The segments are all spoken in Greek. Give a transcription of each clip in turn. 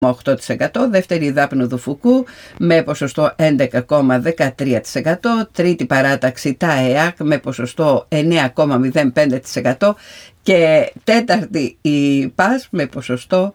8%, δεύτερη η Δάπνου Φουκού με ποσοστό 11,13%, τρίτη παράταξη τα ΕΑΚ με ποσοστό 9,05% και τέταρτη η ΠΑΣ με ποσοστό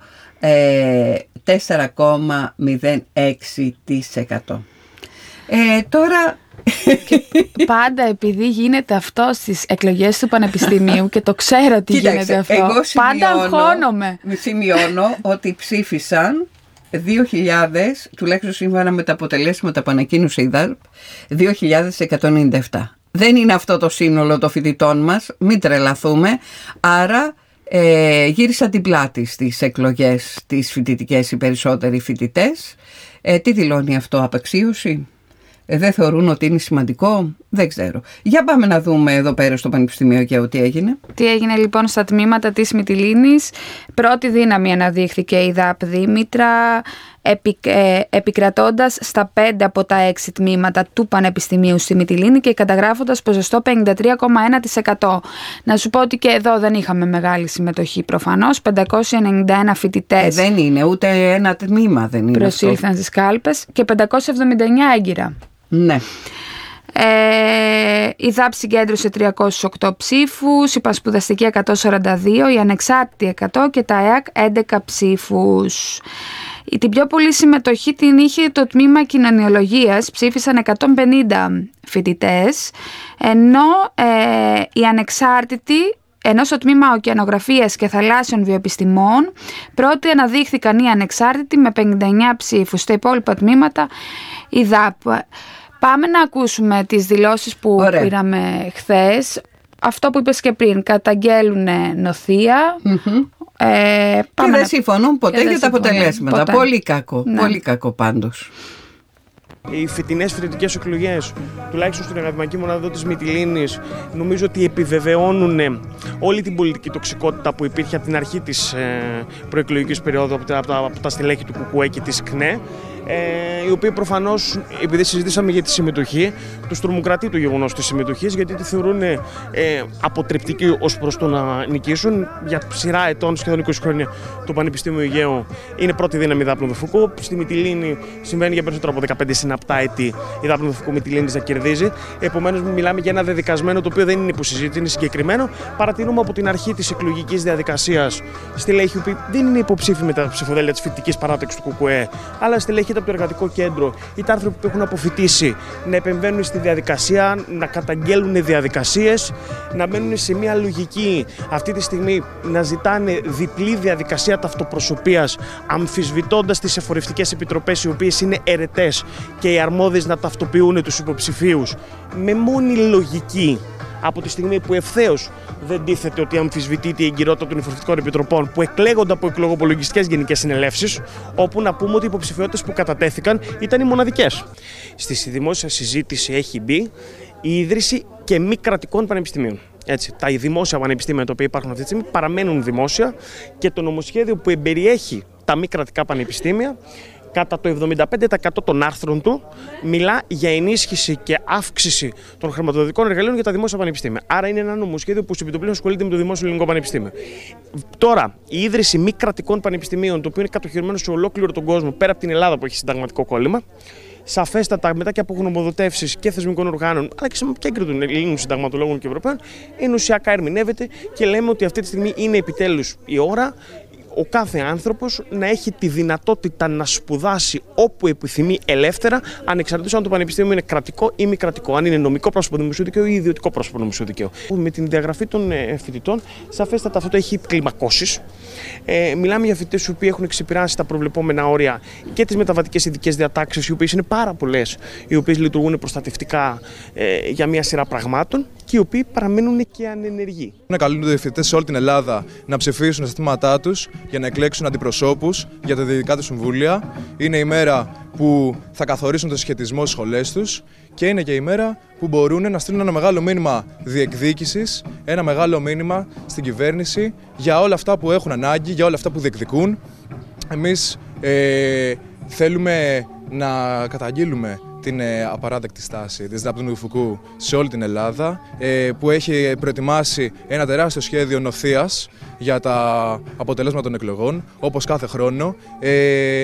4,06%. Τώρα... Και πάντα επειδή γίνεται αυτό στις εκλογές του Πανεπιστημίου και το ξέρω ότι γίνεται αυτό, πάντα αγχώνομαι. Σημειώνω ότι ψήφισαν 2.000, τουλάχιστον σύμφωνα με τα αποτελέσματα που ανακοίνωσε η ΔΑΡΠ, 2.197. Δεν είναι αυτό το σύνολο των φοιτητών μας, μην τρελαθούμε. Άρα γύρισαν την πλάτη στις εκλογές τις φοιτητικές οι περισσότεροι φοιτητές. Τι δηλώνει αυτό, απαξίωση? Δεν θεωρούν ότι είναι σημαντικό? Δεν ξέρω. Για πάμε να δούμε εδώ πέρα στο Πανεπιστημίο και τι έγινε. Τι έγινε λοιπόν στα τμήματα της Μυτιλήνης? Πρώτη δύναμη αναδείχθηκε η ΔΑΠ Δήμητρα, επικρατώντας στα 5 από τα 6 τμήματα του Πανεπιστημίου στη Μυτιλήνη και καταγράφοντας ποσοστό 53,1%. Να σου πω ότι και εδώ δεν είχαμε μεγάλη συμμετοχή προφανώς. 591 φοιτητές. Δεν είναι, ούτε ένα τμήμα δεν είναι. Προσήλθαν στις κάλπες και 579 έγκυρα. Ναι. Η ΔΑΠ συγκέντρωσε 308 ψήφους, η Πασπουδαστική 142, η Ανεξάρτητη 100 και τα ΕΑΚ 11 ψήφους. Την πιο πολύ συμμετοχή την είχε το τμήμα κοινωνιολογίας, ψήφισαν 150 φοιτητές, ενώ η Ανεξάρτητη, ενώ στο τμήμα Ωκεανογραφίας και Θαλάσσιων Βιοεπιστημών πρώτοι αναδείχθηκαν οι Ανεξάρτητοι με 59 ψήφους. Στα υπόλοιπα τμήματα η ΔΑΠ. Πάμε να ακούσουμε τις δηλώσεις που πήραμε χθες. Αυτό που είπες και πριν, καταγγέλουν νοθεία. Και δεν συμφωνούν ποτέ για τα αποτελέσματα. Ποτέ. Πολύ κακό, πολύ κακό πάντως. Οι φετινές φοιτητικές εκλογές, τουλάχιστον στην Εργατική Μονάδα της Μυτιλήνης, νομίζω ότι επιβεβαιώνουν όλη την πολιτική τοξικότητα που υπήρχε από την αρχή της προεκλογικής περίοδου από τα στελέχη του ΚΚΕ και της ΚΝΕ. Οι οποίοι προφανώς, επειδή συζητήσαμε για τη συμμετοχή, τους τρομοκρατεί το γεγονός της συμμετοχής, γιατί τη θεωρούν αποτρεπτική ως προς το να νικήσουν. Για σειρά ετών, σχεδόν 20 χρόνια, το Πανεπιστήμιο Αιγαίου είναι πρώτη δύναμη Δάπνου Φουκού. Στη Μυτιλήνη συμβαίνει για περισσότερο από 15 συναπτά έτη η Δάπνου Φουκού Μυτιλήνης να κερδίζει. Επομένως, μιλάμε για ένα δεδικασμένο το οποίο δεν είναι υποσυζήτηση, είναι συγκεκριμένο. Παρατηρούμε από την αρχή της εκλογικής διαδικασίας στελέχη που δεν είναι υποψήφοι με τα ψηφοδέλτια της φοιτητικής παράταξης του ΚΚΕ, αλλά στελέχη από το εργατικό κέντρο ή τα άνθρωποι που έχουν αποφοιτήσει να επεμβαίνουν στη διαδικασία, να καταγγέλουν διαδικασίες, να μένουν σε μια λογική αυτή τη στιγμή να ζητάνε διπλή διαδικασία ταυτοπροσωπείας, αμφισβητώντας τις εφορευτικές επιτροπές οι οποίες είναι αιρετές και οι αρμόδιες να ταυτοποιούν τους υποψηφίους, με μόνη λογική. Από τη στιγμή που ευθέως δεν τίθεται ότι αμφισβητείται η εγκυρότητα των εφορευτικών επιτροπών που εκλέγονται από εκλογοπολογιστικές γενικές συνελεύσεις, όπου να πούμε ότι οι υποψηφιότητες που κατατέθηκαν ήταν οι μοναδικές. Στη δημόσια συζήτηση έχει μπει η ίδρυση και μη κρατικών πανεπιστημίων. Έτσι, τα δημόσια πανεπιστήμια τα οποία υπάρχουν αυτή τη στιγμή παραμένουν δημόσια και το νομοσχέδιο που εμπεριέχει τα μη κρατικά πανεπιστήμια, κατά το 75% των άρθρων του μιλά για ενίσχυση και αύξηση των χρηματοδοτικών εργαλείων για τα δημόσια πανεπιστήμια. Άρα είναι ένα νομοσχέδιο που συμπιτοπλήν ασχολείται με το Δημόσιο Ελληνικό Πανεπιστήμιο. Τώρα, η ίδρυση μη κρατικών πανεπιστημίων, το οποίο είναι κατοχυρωμένο σε ολόκληρο τον κόσμο, πέρα από την Ελλάδα που έχει συνταγματικό κόλλημα, σαφέστατα μετά και από γνωμοδοτεύσεις και θεσμικών οργάνων, αλλά και έγκριτων Ελλήνων συνταγματολόγων και Ευρωπαίων, ενωσιακά ερμηνεύεται και λέμε ότι αυτή τη στιγμή είναι επιτέλους η ώρα ο κάθε άνθρωπος να έχει τη δυνατότητα να σπουδάσει όπου επιθυμεί ελεύθερα, ανεξαρτήτως αν το πανεπιστήμιο είναι κρατικό ή μη κρατικό, αν είναι νομικό πρόσωπο δημοσίου δικαίου ή ιδιωτικό πρόσωπο δημοσίου δικαίου. Με την διαγραφή των φοιτητών, σαφέστατα αυτό το έχει κλιμακώσεις. Μιλάμε για φοιτητές οι οποίοι έχουν εξεπηράσει τα προβλεπόμενα όρια και τις μεταβατικές ειδικές διατάξεις, οι οποίες είναι πάρα πολλές, οι οποίες λειτουργούν προστατευτικά για μια σειρά πραγμάτων και οι οποίοι παραμένουν και ανενεργοί. Να καλούνται οι φοιτητές σε όλη την Ελλάδα να ψηφίσουν στα στήματά τους για να εκλέξουν αντιπροσώπους για τα δυτικά τους συμβούλια. Είναι η μέρα που θα καθορίσουν το συσχετισμό στις σχολές τους και είναι και η μέρα που μπορούν να στείλουν ένα μεγάλο μήνυμα διεκδίκησης, ένα μεγάλο μήνυμα στην κυβέρνηση για όλα αυτά που έχουν ανάγκη, για όλα αυτά που διεκδικούν. Εμείς θέλουμε να καταγγείλουμε την απαράδεκτη στάση της Δάπνου Φουκού σε όλη την Ελλάδα, που έχει προετοιμάσει ένα τεράστιο σχέδιο νοθείας για τα αποτελέσματα των εκλογών, όπως κάθε χρόνο.